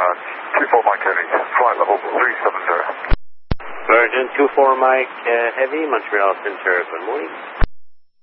24 Mike Heavy, flight level 370. Virgin 24 Mike Heavy, Montreal Center, good morning.